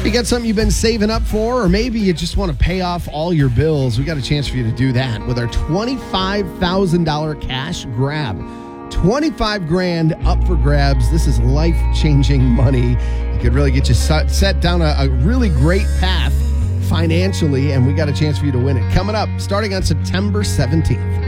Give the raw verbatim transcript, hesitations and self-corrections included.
You got something you've been saving up for, or maybe you just want to pay off all your bills. We got a chance for you to do that with our twenty-five thousand dollars cash grab. twenty-five grand up for grabs. This is life-changing money. It could really get you set down a, a really great path financially, and we got a chance for you to win it. Coming up, starting on September seventeenth.